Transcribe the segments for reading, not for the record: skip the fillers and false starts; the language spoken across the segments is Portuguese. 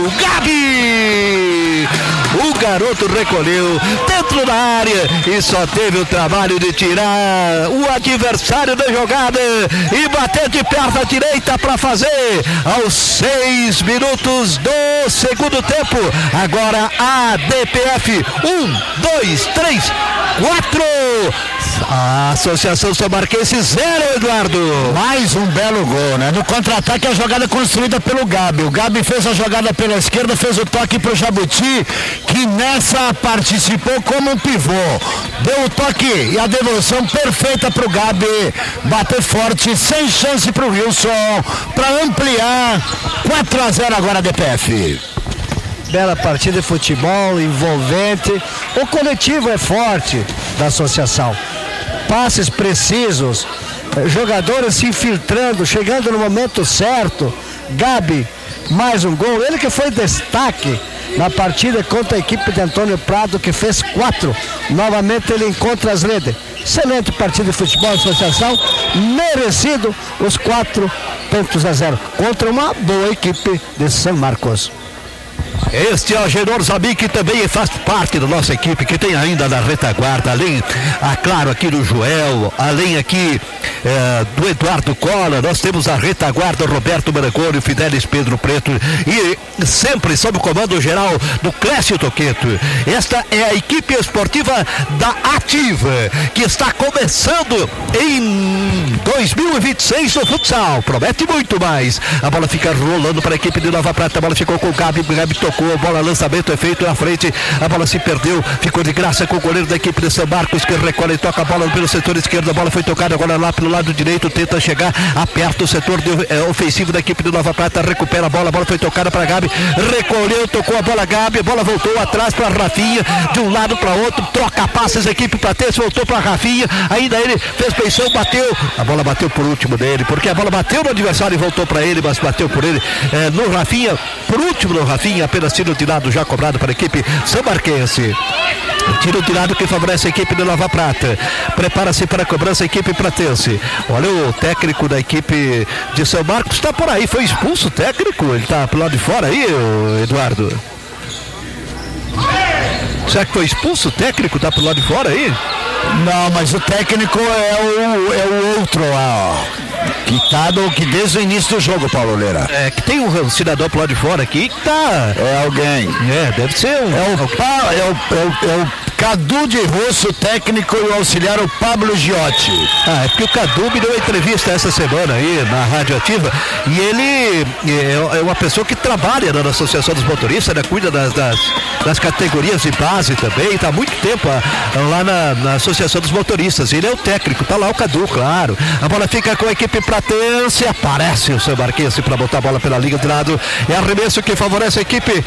Gabi! O garoto recolheu dentro da área e só teve o trabalho de tirar o adversário da jogada e bater de perna direita para fazer aos 6 minutos do segundo tempo. Agora a DPF 1, 2, 3, 4. A Associação São Marquense 0, Eduardo. Mais um belo gol, né? No contra-ataque a jogada construída pelo Gabi. O Gabi fez a jogada pela esquerda, fez o toque pro Jabuti, que nessa participou como um pivô. Deu o toque e a devolução perfeita pro Gabi. Bateu forte, sem chance pro Wilson, para ampliar. 4-0 agora a DPF. Bela partida de futebol, envolvente. O coletivo é forte da associação. Passes precisos, jogadores se infiltrando, chegando no momento certo. Gabi, mais um gol. Ele que foi destaque na partida contra a equipe de Antônio Prado, que fez 4. Novamente ele encontra as redes. Excelente partida de futebol, associação. Merecido os 4-0 contra uma boa equipe de São Marcos. Este é o Agenor Zabim, que também faz parte da nossa equipe, que tem ainda na retaguarda, além, claro, aqui do Joel, além aqui do Eduardo Cola, nós temos a retaguarda Roberto Marangoni, o Fidelis Pedro Preto e sempre sob o comando geral do Clécio Toqueto. Esta é a equipe esportiva da Ativa, que está começando em 2026 no futsal, promete muito mais. A bola fica rolando para a equipe de Nova Prata, a bola ficou com o Gabi tocou, a bola, lançamento é feito na frente, a bola se perdeu, ficou de graça com o goleiro da equipe de São Marcos, que recolhe e toca a bola pelo setor esquerdo, a bola foi tocada agora lá pelo lado direito, tenta chegar, aperta o setor ofensivo da equipe do Nova Prata, recupera a bola foi tocada para Gabi, recolheu, tocou a bola Gabi, a bola voltou atrás para Rafinha, de um lado para outro, troca passes, a equipe Pratense voltou para Rafinha, ainda ele fez feição, bateu, a bola bateu por último dele, porque a bola bateu no adversário e voltou para ele, mas bateu por ele, no Rafinha, por último no Rafinha, apenas tiro de lado já cobrado para a equipe São Marquense. Tiro de lado que favorece a equipe de Nova Prata. Prepara-se para a cobrança a equipe pratense. Olha, o técnico da equipe de São Marcos está por aí. Foi expulso o técnico? Ele está pro lado de fora aí, Eduardo? Será que foi expulso o técnico? Está pro lado de fora aí? Não, mas o técnico é o outro lá, ó. Que desde o início do jogo, Paulo Leira. É, que tem um cidadão pro lado de fora aqui que tá. É alguém. Deve ser um. É o Cadu de Rosso, técnico, e o auxiliar, o Pablo Giotti. É porque o Cadu me deu uma entrevista essa semana aí na Rádio Ativa, e ele é uma pessoa que trabalha na Associação dos Motoristas, né? Cuida das categorias de base também, está há muito tempo lá na Associação dos Motoristas. Ele é o técnico, tá lá o Cadu, claro. A bola fica com a equipe pratense, aparece o São Marquense para botar a bola pela linha de lado. É arremesso que favorece a equipe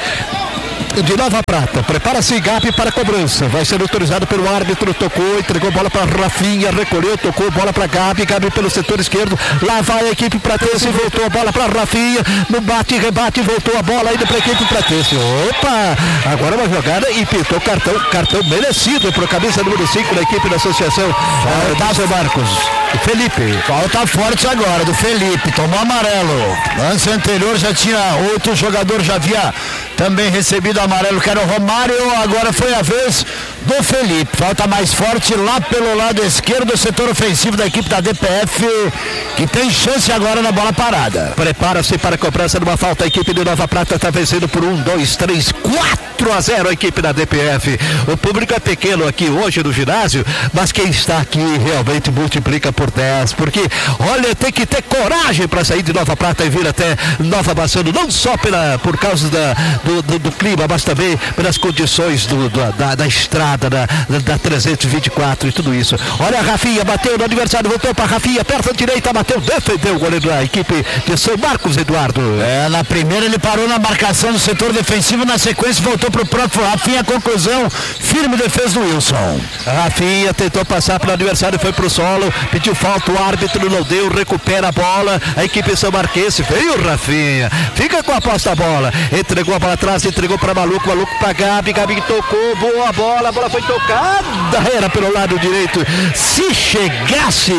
de Nova Prata. Prepara-se Gabi para a cobrança. Vai ser autorizado pelo árbitro. Tocou, entregou bola para Rafinha, recolheu, tocou bola para Gabi pelo setor esquerdo. Lá vai a equipe pratense, voltou a bola para Rafinha. No bate, rebate, voltou a bola ainda para a equipe pratense. Opa! Agora uma jogada e pintou cartão merecido para a camisa número 5 da equipe da Associação da São Marcos. Felipe. Falta forte agora do Felipe, tomou amarelo. Antes anterior já tinha outro jogador, já havia também recebido amarelo, que era o Romário. Agora foi a vez do Felipe. Falta mais forte lá pelo lado esquerdo, setor ofensivo da equipe da DPF, que tem chance agora na bola parada. Prepara-se para a cobrança de uma falta. A equipe de Nova Prata está vencendo por 1, 2, 3, 4-0 a equipe da DPF. O público é pequeno aqui hoje no ginásio, mas quem está aqui realmente multiplica por 10, porque olha, tem que ter coragem para sair de Nova Prata e vir até Nova Bassano, não só por causa do clima, mas também pelas condições da estrada, da 324 e tudo isso. Olha a Rafinha, bateu no adversário, voltou para Rafinha, perna direita, bateu, defendeu o goleiro da equipe de São Marcos, Eduardo. Na primeira ele parou na marcação do setor defensivo, na sequência voltou para o próprio Rafinha, conclusão, firme defesa do Wilson. Rafinha tentou passar para o adversário, foi para o solo, pediu falta, o árbitro não deu, recupera a bola, a equipe São Marquense, veio o Rafinha, fica com a posse da bola, entregou a bola atrás, entregou para Maluco para Gabi tocou, boa bola bola foi tocada, era pelo lado direito. Se chegasse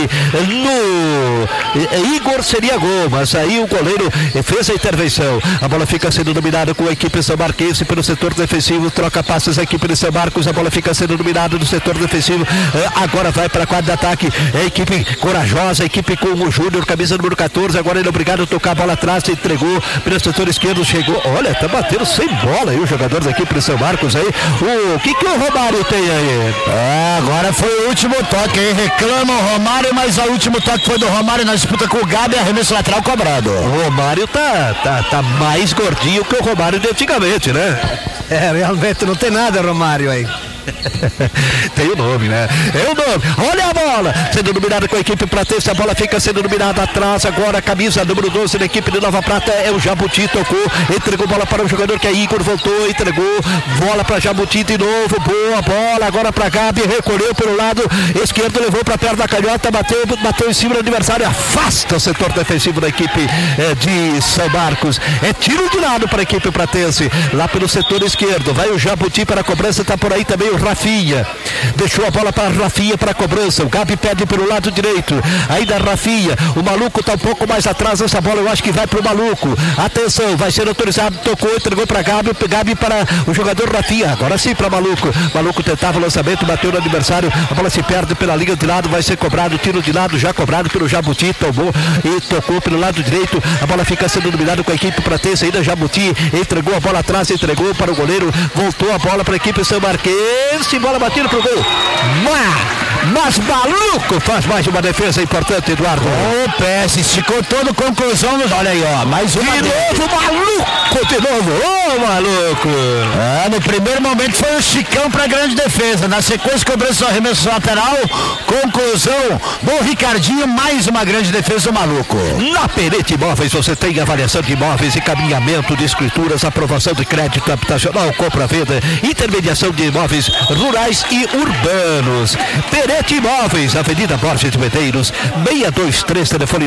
no Igor seria gol, mas aí o goleiro fez a intervenção. A bola fica sendo dominada com a equipe São Marquense pelo setor defensivo, troca passes a equipe de São Marcos, a bola fica sendo dominada no setor defensivo. Agora vai para a quadra de ataque, a equipe corajosa, a equipe com o Júnior, camisa número 14, agora ele é obrigado a tocar a bola atrás, entregou pelo setor esquerdo, chegou, olha, tá batendo sem bola aí o jogador da equipe de São Marcos aí. O que o Romário tem aí? Agora foi o último toque aí, reclama o Romário, mas o último toque foi do Romário na disputa com o Gabi, arremesso lateral cobrado. O Romário tá mais gordinho que o Romário de antigamente, né? Realmente não tem nada, Romário aí. Tem o nome, né? É o nome. Olha a bola sendo dominada com a equipe pratense. A bola fica sendo dominada atrás. Agora a camisa número 12 da equipe de Nova Prata é o Jabuti. Tocou, entregou bola para o jogador que é Igor. Voltou, entregou. Bola para Jabuti de novo. Boa bola. Agora para Gabi. Recolheu pelo lado esquerdo. Levou para perto da canhota. Bateu em cima do adversário. Afasta o setor defensivo da equipe de São Marcos. É tiro de lado para a equipe pratense. Lá pelo setor esquerdo. Vai o Jabuti para a cobrança. Está por aí também o Rafinha, deixou a bola para Rafinha para a cobrança, o Gabi pede pelo lado direito, aí da Rafinha, o Maluco está um pouco mais atrás, essa bola eu acho que vai para o Maluco, atenção, vai ser autorizado, tocou, entregou para Gabi para o jogador Rafinha, agora sim para Maluco tentava o lançamento, bateu no adversário, a bola se perde pela linha de lado, vai ser cobrado, tiro de lado, já cobrado pelo Jabuti, tomou e tocou pelo lado direito, a bola fica sendo dominada com a equipe pratense, ainda Jabuti, entregou a bola atrás, entregou para o goleiro, voltou a bola para a equipe São Marquês, bola batida pro gol. Mas Maluco faz mais uma defesa importante, Eduardo. O PS esticou todo, conclusão. Olha aí, ó. Mais uma. De novo, Maluco, de novo. Maluco. No primeiro momento foi o Chicão pra grande defesa. Na sequência, cobrança do arremesso lateral. Conclusão do Ricardinho. Mais uma grande defesa do Maluco. Na Perete Imóveis você tem avaliação de imóveis, encaminhamento de escrituras, aprovação de crédito habitacional, compra-venda, intermediação de imóveis rurais e urbanos. Perete Imóveis, Avenida Borges de Medeiros, 623, telefone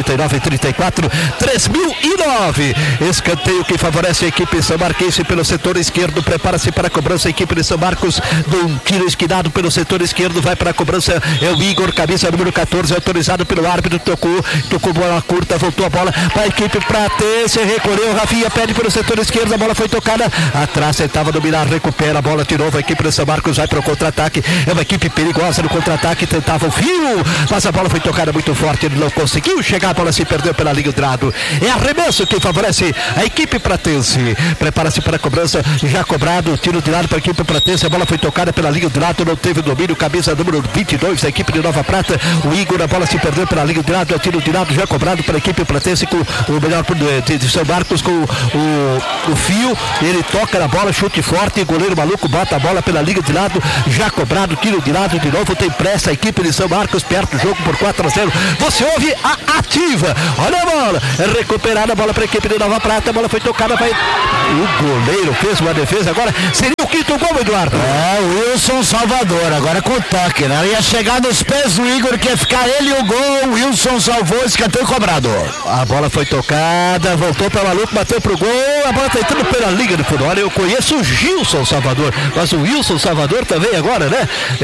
999-34-3009. Escanteio que favorece a equipe São Marquense pelo setor esquerdo, prepara-se para a cobrança, a equipe de São Marcos, de um tiro esquinado pelo setor esquerdo, vai para a cobrança, é o Igor, camisa número 14, autorizado pelo árbitro, tocou bola curta, voltou a bola para a equipe pratense, recolheu, Rafinha pede pelo setor esquerdo, a bola foi tocada, atrás tentava dominar, recupera a bola de novo, a equipe de São Marcos vai para o contra-ataque, é uma equipe perigosa no contra-ataque, tentava o fio, mas a bola foi tocada muito forte, ele não conseguiu chegar, a bola se perdeu pela linha de lado, é arremesso que favorece a equipe pratense, prepara-se para a cobrança, já cobrado, tiro de lado para a equipe pratense, a bola foi tocada pela linha de lado, não teve domínio, camisa número 22 da equipe de Nova Prata, o Igor, a bola se perdeu pela linha de lado, é tiro de lado, já cobrado para a equipe pratense, com o melhor de São Marcos, com o fio, ele toca na bola, chute forte, goleiro Maluco bota a bola pela linha de lado, já cobrado, tiro de lado de novo, tem pressa a equipe de São Marcos, perto do jogo por 4-0, você ouve a ativa, olha a bola, é recuperada a bola para a equipe de Nova Prata, a bola foi tocada, o goleiro fez uma defesa, agora seria o quinto gol, Eduardo. O Wilson Salvador, agora com o toque, né? Ia chegar nos pés do Igor, que ia ficar ele o gol, o Wilson salvou, escanteio cobrado. A bola foi tocada, voltou para o Maluco, bateu pro gol, a bola está entrando pela liga de fundo. Olha, eu conheço o Gilson Salvador, mas o Wilson Salvador também agora, né?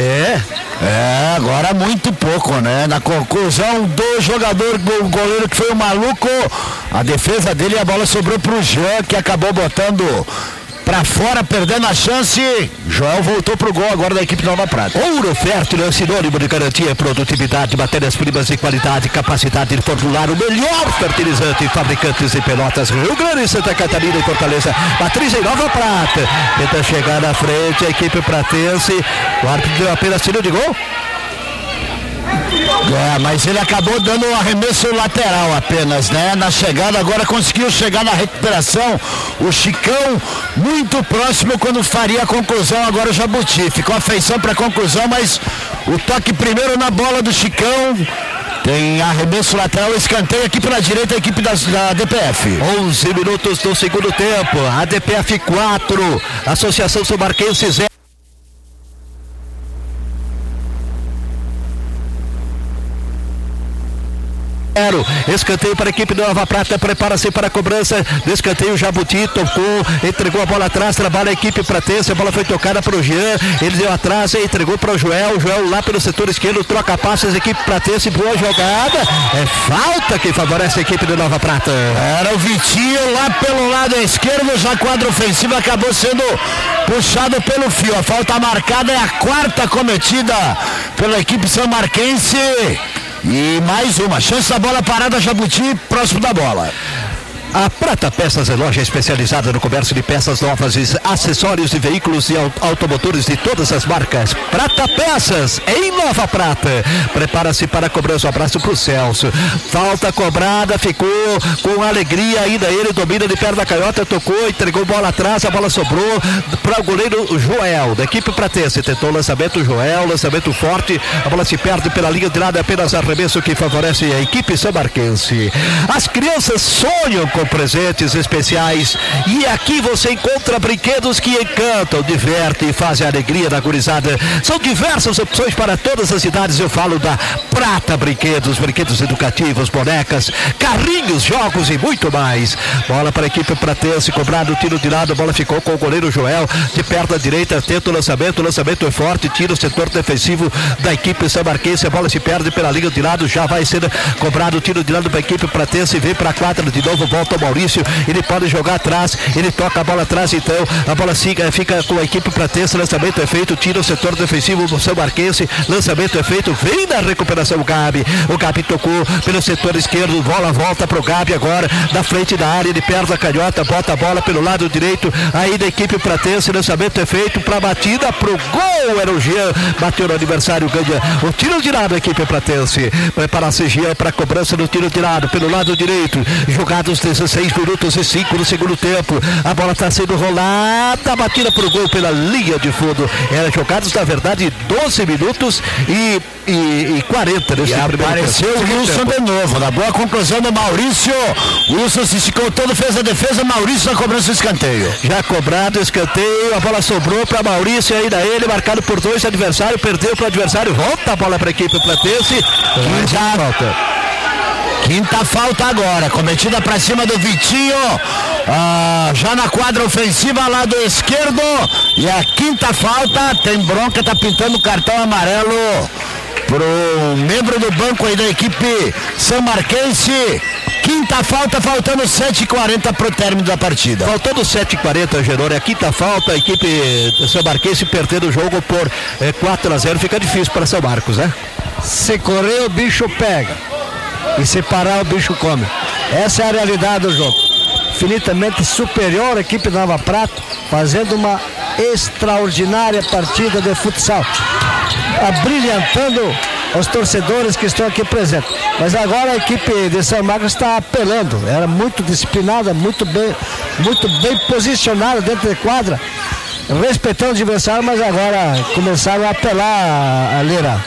Agora muito pouco, né? Na conclusão do jogador, do goleiro que foi o Maluco, a defesa dele, a bola sobrou pro Jean, que acabou botando pra fora, perdendo a chance. Joel voltou pro gol agora da equipe Nova Prata. Ouro Fértil é sinônimo de garantia, produtividade, matérias-primas de qualidade, capacidade de formular o melhor fertilizante. Fabricantes em Pelotas, Rio Grande, Santa Catarina e Fortaleza. Matriz em Nova Prata. Tenta chegar na frente a equipe pratense. O árbitro deu apenas tiro de gol. Mas ele acabou dando um arremesso lateral apenas, né? Na chegada, agora conseguiu chegar na recuperação. O Chicão muito próximo quando faria a conclusão, agora o Jabuti. Ficou a feição para a conclusão, mas o toque primeiro na bola do Chicão. Tem arremesso lateral, escanteio aqui pela direita, a equipe da DPF. 11 minutos do segundo tempo. A DPF 4, Associação São Marquense 0. Escanteio para a equipe do Nova Prata, prepara-se para a cobrança do escanteio. Jabuti tocou, entregou a bola atrás, trabalha a equipe pratense, a bola foi tocada para o Jean, ele deu atrás e entregou para o Joel lá pelo setor esquerdo, troca passes, equipe pratense, boa jogada, é falta que favorece a equipe do Nova Prata. Era o Vitinho lá pelo lado esquerdo, já quadro ofensivo acabou sendo puxado pelo fio. A falta marcada é a 4ª cometida pela equipe samarquense. E mais uma chance da bola parada, Jabuti próximo da bola. A Prata Peças é loja especializada no comércio de peças novas, acessórios de veículos e automotores de todas as marcas. Prata Peças, em Nova Prata. Prepara-se para a cobrança, um abraço para o Celso. Falta cobrada, ficou com alegria ainda ele, domina de perna da canhota, tocou, entregou bola atrás, a bola sobrou para o goleiro Joel, da equipe pratense. Tentou o lançamento, Joel, lançamento forte, a bola se perde pela linha de lado, apenas arremesso que favorece a equipe samarquense. As crianças sonham com presentes especiais e aqui você encontra brinquedos que encantam, divertem e fazem a alegria da gurizada. São diversas opções para todas as idades. Eu falo da Prata Brinquedos, brinquedos educativos, bonecas, carrinhos, jogos e muito mais. Bola para a equipe pratense, cobrado, tiro de lado, a bola ficou com o goleiro Joel, de perna direita, tenta o lançamento é forte, tira o setor defensivo da equipe samarquense, a bola se perde pela linha de lado, já vai ser cobrado, tiro de lado para a equipe pratense, vem para a quadra de novo, volta o Maurício, ele pode jogar atrás, ele toca a bola atrás, então a bola fica com a equipe pratense, lançamento é feito, tira o setor defensivo do samarquense, lançamento é feito, vem na recuperação o Gabi tocou pelo setor esquerdo, bola volta pro Gabi agora, da frente da área, ele perde a canhota, bota a bola pelo lado direito, aí da equipe pratense, lançamento é feito pra batida, pro gol, era o Jean, bateu no adversário, ganha o tiro de lado, a equipe pratense, prepara-se Jean para cobrança do tiro de lado, pelo lado direito, jogados 16 minutos e 5 no segundo tempo, a bola está sendo rolada, batida pro gol pela linha de fundo, era jogados na verdade 12 minutos e 40 nesse primeiro tempo. Apareceu o Wilson de novo, na boa conclusão do Maurício, Wilson se esticou todo, fez a defesa, Maurício na cobrança do escanteio. Já cobrado o escanteio, a bola sobrou para Maurício, ainda ele, marcado por 2 adversários, perdeu para o adversário, volta a bola para a equipe pratense, Quinta falta agora, cometida para cima do Vitinho, já na quadra ofensiva, lado esquerdo, e a quinta falta, tem bronca, tá pintando o cartão amarelo pro membro do banco aí da equipe samarquense. Quinta falta, faltando 7h40 pro término da partida. Faltando 7h40, Geroni, a quinta falta, a equipe samarquense perdendo o jogo por 4-0, fica difícil para São Marcos, né? Se correr o bicho pega e se parar o bicho come. Essa é a realidade do jogo. Infinitamente superior a equipe da Nova Prata, fazendo uma extraordinária partida de futsal, abrilhantando os torcedores que estão aqui presentes. Mas agora a equipe de São Marcos está apelando, era muito disciplinada, muito bem posicionada dentro de quadra, respeitando o adversário, mas agora começaram a apelar a Lira.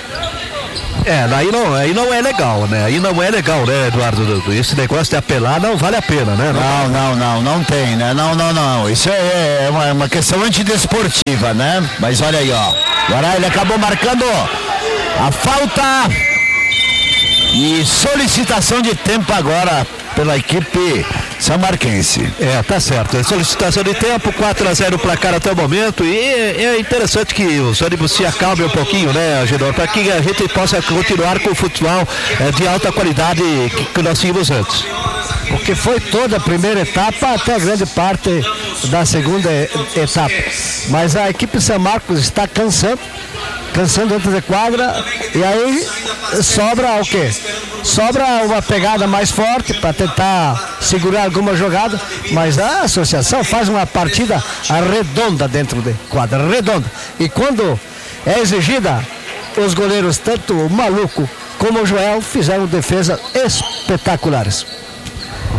Aí não é legal, né? Aí não é legal, né, Eduardo? Esse negócio de apelar não vale a pena, né? Não tem, né? Não. Isso é uma questão antidesportiva, né? Mas olha aí, ó. Agora ele acabou marcando a falta e solicitação de tempo agora pela equipe samarquense. Tá certo. Solicitação de tempo, 4-0 placar até o momento, e é interessante que os ânimos se acalmem um pouquinho, né, Gedor, para que a gente possa continuar com o futebol de alta qualidade que nós tínhamos antes. Porque foi toda a primeira etapa até grande parte da segunda etapa. Mas a equipe São Marcos está cansando dentro de quadra, e aí sobra o quê? Sobra uma pegada mais forte para tentar segurar alguma jogada, mas a associação faz uma partida redonda dentro de quadra, redonda. E quando é exigida, os goleiros, tanto o Maluco como o Joel, fizeram defesas espetaculares.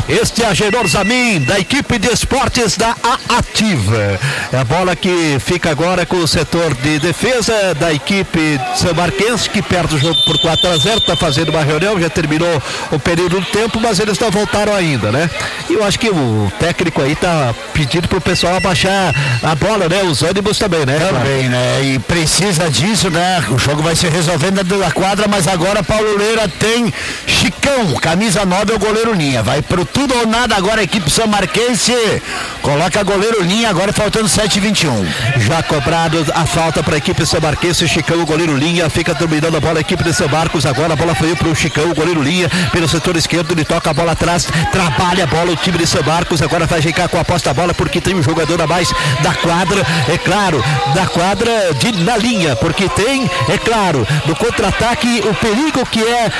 Este é Agenor Zamin, da equipe de esportes da Ativa. É a bola que fica agora com o setor de defesa da equipe São Marquense, que perde o jogo por 4-0, está fazendo uma reunião, já terminou o período do tempo, mas eles não voltaram ainda, né? E eu acho que o técnico aí está pedindo pro pessoal abaixar a bola, né? Os ânimos também, né? Também, né? E precisa disso, né? O jogo vai se resolvendo dentro da quadra, mas agora Paulo Leira tem Chicão, camisa 9 é o goleiro linha. Vai pro tudo ou nada agora a equipe São Marquense. Coloca goleiro linha, agora faltando 7:21. Já cobrado a falta para a equipe São Marquense, Chicão, o goleiro linha, fica dominando a bola a equipe de São Marcos, agora a bola foi pro Chicão, o goleiro linha, pelo setor esquerdo, ele toca a bola atrás, trabalha a bola o time de São Marcos, agora vai ficar com a posse da bola, porque tem um jogador a mais da quadra, é claro, da quadra na linha, porque tem, é claro, no contra-ataque, o perigo que é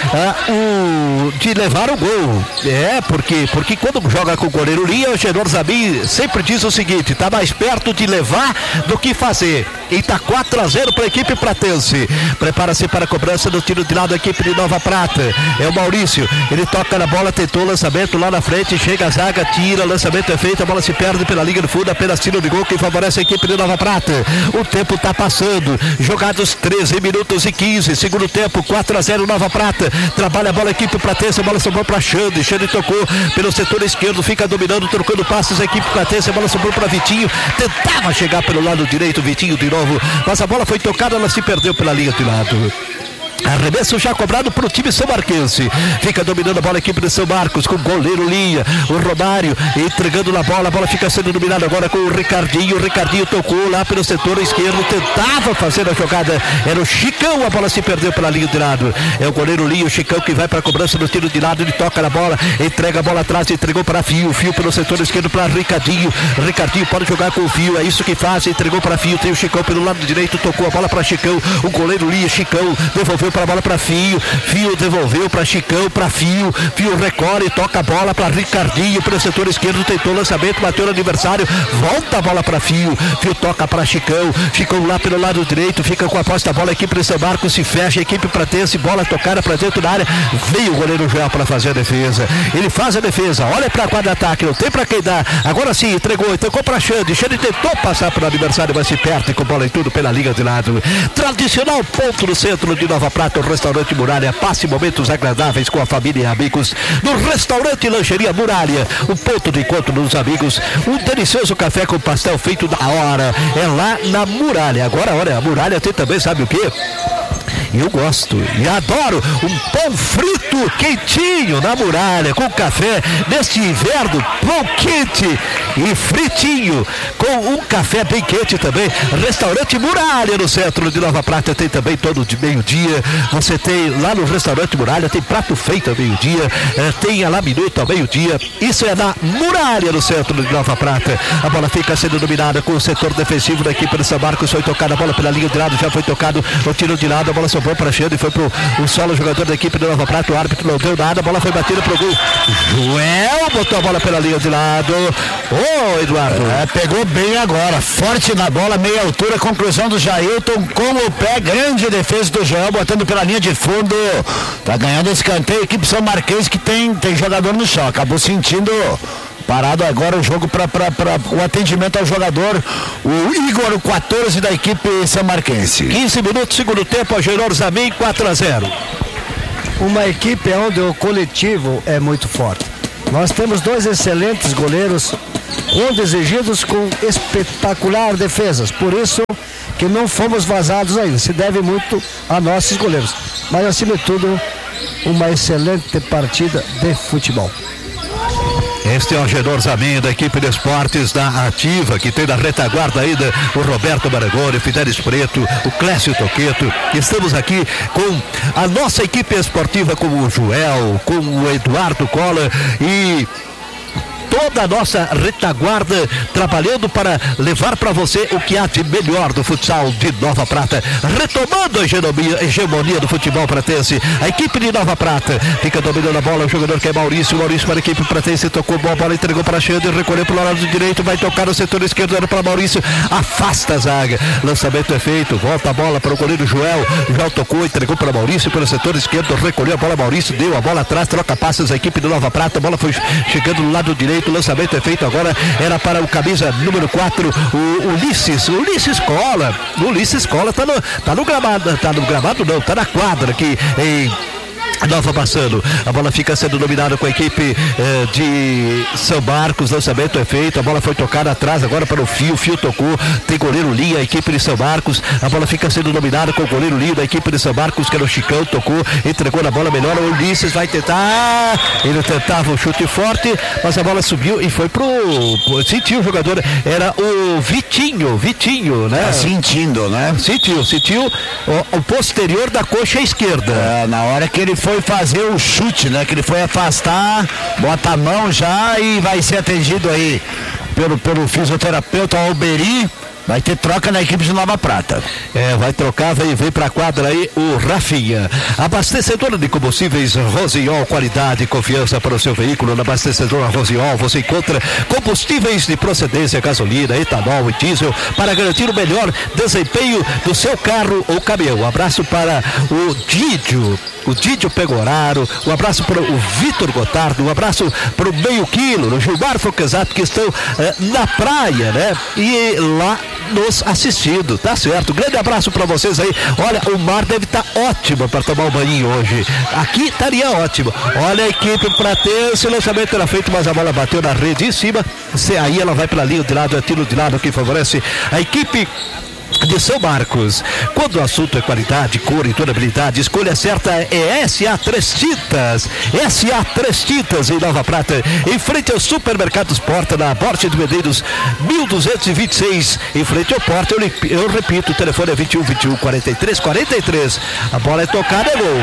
o de levar o gol, porque quando joga com o goleiro linha, o Agenor Zamin sempre diz o seguinte, tá mais perto de levar do que fazer, e tá 4-0 para a equipe pratense. Prepara-se para a cobrança do tiro de lado da equipe de Nova Prata. É o Maurício, ele toca na bola, tentou o lançamento lá na frente, chega a zaga, tira, lançamento é feito, a bola se perde pela linha do fundo, apenas tiro de gol que favorece a equipe de Nova Prata. O tempo tá passando, jogados 13 minutos e 15, segundo tempo, 4-0 Nova Prata. Trabalha a bola a equipe pratense, a bola sobrou para Xande tocou pelo setor esquerdo, fica dominando, trocando passes a equipe pratense, a bola sobrou para Vitinho, tentava chegar pelo lado direito, Vitinho de novo, mas a bola foi tocada, ela se perdeu pela linha de lado. Arremesso já cobrado para o time São Marquense. Fica dominando a bola a equipe de São Marcos com o goleiro linha. O Romário entregando na bola. A bola fica sendo dominada agora com o Ricardinho. O Ricardinho tocou lá pelo setor esquerdo. Tentava fazer a jogada. Era o Chicão. A bola se perdeu pela linha de lado. É o goleiro linha, o Chicão, que vai para a cobrança do tiro de lado. Ele toca na bola. Entrega a bola atrás. Entregou para Fio. Fio pelo setor esquerdo para Ricardinho. Ricardinho pode jogar com o Fio. É isso que faz. Entregou para Fio. Tem o Chicão pelo lado direito. Tocou a bola para Chicão. O goleiro linha, Chicão. Devolveu para a bola para Fio, Fio devolveu para Chicão, para Fio, Fio recolhe, toca a bola para Ricardinho, pelo setor esquerdo, tentou o lançamento, bateu no adversário, volta a bola para Fio, Fio toca para Chicão, Chicão lá pelo lado direito, fica com a posse da bola, a equipe de São Marcos se fecha, a equipe pratense, bola tocada para dentro da área, veio o goleiro Joel para fazer a defesa, ele faz a defesa, olha para a quadra ataque, não tem para quem dar, agora sim, entregou para Xande tentou passar pelo adversário, mas se perde com bola e tudo pela linha de lado. Tradicional ponto no centro de Nova Prata, o Restaurante Muralha, passe momentos agradáveis com a família e amigos no Restaurante e Lancheria Muralha, um ponto de encontro dos amigos, um delicioso café com pastel feito da hora, é lá na Muralha. Agora, olha, a Muralha tem também, sabe o quê? Eu gosto e adoro um pão frito quentinho na Muralha com café neste inverno, pão quente e fritinho com um café bem quente também. Restaurante Muralha no centro de Nova Prata, tem também todo de meio-dia. Você tem lá no Restaurante Muralha, tem prato feito ao meio-dia, tem a lá minuto ao meio-dia. Isso é na Muralha no centro de Nova Prata. A bola fica sendo dominada com o setor defensivo da equipe de São Marcos. Foi tocada a bola pela linha de lado, já foi tocado o tiro de lado, a bola sobrou para Xande, foi pro o solo jogador da equipe de Nova Prata, o árbitro não deu nada, a bola foi batida pro gol. Joel botou a bola pela linha de lado. Ô, Eduardo. Pegou bem agora, forte na bola, meia altura, conclusão do Jailton com o pé, grande defesa do Joel, botando pela linha de fundo. Tá ganhando escanteio, equipe São Marquês que tem jogador no chão, acabou sentindo parado agora o jogo para o atendimento ao jogador, o Igor, o 14 da equipe São Marquense. 15 minutos, segundo tempo, Agenor Zamin, 4-0. Uma equipe onde o coletivo é muito forte. Nós temos dois excelentes goleiros, quando exigidos com espetacular defesas. Por isso que não fomos vazados ainda. Se deve muito a nossos goleiros. Mas, acima de tudo, uma excelente partida de futebol. Este é o Agenor Zamin, da equipe de esportes da Ativa, que tem na retaguarda ainda o Roberto Maragoni, o Fidelis Preto, o Clécio Toqueto. Estamos aqui com a nossa equipe esportiva, com o Joel, com o Eduardo Cola e toda a nossa retaguarda trabalhando para levar para você o que há de melhor do futsal de Nova Prata, retomando a hegemonia do futebol pratense. A equipe de Nova Prata fica dominando a bola, o jogador que é Maurício para a equipe pratense, tocou a bola, entregou para Xander, recolheu para o lado direito, vai tocar no setor esquerdo, era para Maurício, afasta a zaga, lançamento é feito, volta a bola para o goleiro Joel tocou, entregou para Maurício pelo setor esquerdo, recolheu a bola, Maurício deu a bola atrás, troca passes a equipe do Nova Prata, a bola foi chegando no lado direito, o lançamento é feito agora, era para o camisa número 4, o Ulisses Cola, tá no gramado não, tá na quadra aqui em Nova passando, a bola fica sendo dominada com a equipe de São Marcos, lançamento é feito, a bola foi tocada atrás agora para o Fio tocou, tem goleiro Linha, a equipe de São Marcos, a bola fica sendo dominada com o goleiro Linha da equipe de São Marcos, que era o Chicão, tocou, entregou na bola melhor, o Ulisses vai tentar, ele tentava um chute forte, mas a bola subiu e foi sentiu o jogador, era o Vitinho, né? Sentindo, né? Sentiu o posterior da coxa esquerda. Na hora que ele foi fazer o chute, né? Que ele foi afastar, bota a mão já e vai ser atendido aí pelo fisioterapeuta Alberi. Vai ter troca na equipe de Nova Prata. Vai trocar, vem pra quadra aí o Rafinha. Abastecedora de combustíveis Rosiol, qualidade e confiança para o seu veículo. Na abastecedora Rosiol você encontra combustíveis de procedência, gasolina, etanol e diesel para garantir o melhor desempenho do seu carro ou caminhão. Um abraço para o Didio Pegoraro, um abraço para o Vitor Gotardo, um abraço para o Meio Quilo, o Gilmar Foquesato, que estão na praia, né? E lá nos assistindo, tá certo? Grande abraço para vocês aí. Olha, o mar deve estar ótimo para tomar um banho hoje. Aqui estaria ótimo. Olha a equipe pratense, o lançamento era feito, mas a bola bateu na rede em cima. Aí ela vai para a linha de lado, é tiro de lado que favorece a equipe de São Marcos. Quando o assunto é qualidade, cor e durabilidade, escolha certa é SA3 Tintas. SA3 Tintas em Nova Prata, em frente ao Supermercados Porta, na Borte de Medeiros 1226, em frente ao Porta. Eu repito, o telefone é 21 43 43. A bola é tocada, é gol.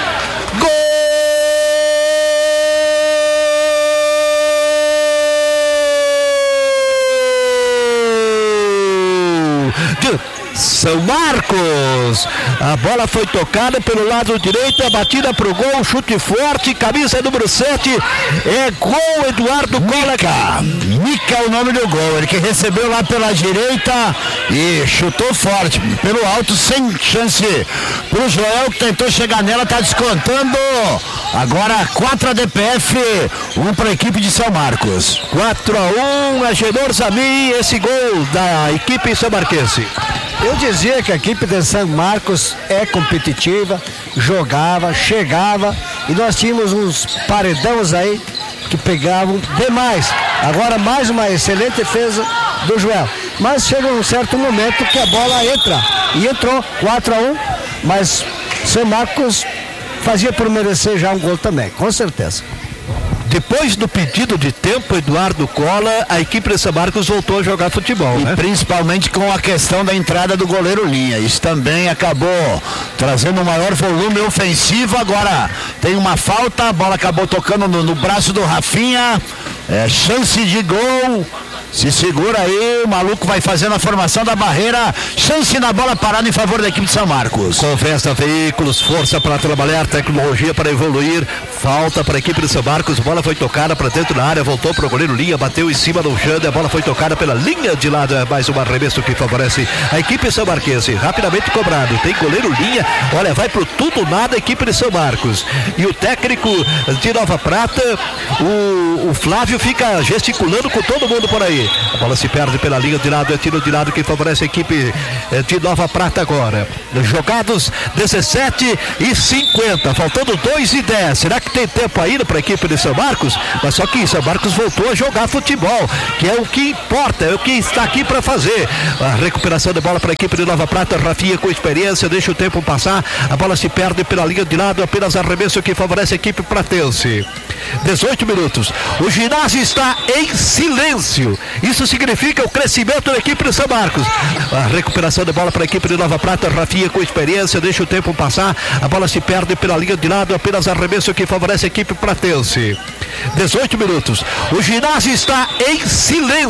São Marcos, a bola foi tocada pelo lado direito, a batida pro gol, chute forte, camisa número 7, é gol Eduardo Colaca. Mica é o nome do gol, ele que recebeu lá pela direita e chutou forte, pelo alto, sem chance pro Joel, que tentou chegar nela, tá descontando. Agora 4 a DPF, 1 para a equipe de São Marcos. 4-1, Agenor Zamin, esse gol da equipe são-marquense. Eu dizia que a equipe de São Marcos é competitiva, jogava, chegava, e nós tínhamos uns paredões aí que pegavam demais. Agora mais uma excelente defesa do Joel. Mas chega um certo momento que a bola entra, e entrou 4-1, mas São Marcos fazia por merecer já um gol também, com certeza. Depois do pedido de tempo, Eduardo Cola, a equipe de São Marcos voltou a jogar futebol, e né? Principalmente com a questão da entrada do goleiro Linha. Isso também acabou trazendo um maior volume ofensivo. Agora tem uma falta, a bola acabou tocando no braço do Rafinha. Chance de gol. Se segura aí, o maluco vai fazendo a formação da barreira. Chance na bola parada em favor da equipe de São Marcos. Conversa veículos, força para trabalhar, tecnologia para evoluir. Falta para a equipe de São Marcos. A bola foi tocada para dentro da área, voltou para o goleiro Linha, bateu em cima do Xande. A bola foi tocada pela linha de lado. Mais um arremesso que favorece a equipe são marquense. Rapidamente cobrado. Tem goleiro Linha. Olha, vai pro tudo nada a equipe de São Marcos. E o técnico de Nova Prata, o Flávio, fica gesticulando com todo mundo por aí. A bola se perde pela linha de lado, é tiro de lado que favorece a equipe de Nova Prata agora. Jogados 17:50, faltando 2:10. Será que tem tempo ainda para a equipe de São Marcos? Mas só que São Marcos voltou a jogar futebol, que é o que importa, é o que está aqui para fazer. A recuperação de bola para a equipe de Nova Prata, Rafinha com experiência, deixa o tempo passar, a bola se perde pela linha de lado, apenas arremesso que favorece a equipe pratense. 18 minutos. O ginásio está em silêncio. Isso significa o crescimento da equipe de São Marcos. A recuperação de bola para a equipe de Nova Prata. Rafinha com experiência, deixa o tempo passar. A bola se perde pela linha de lado. Apenas arremesso que favorece a equipe pratense. 18 minutos. O ginásio está em silêncio.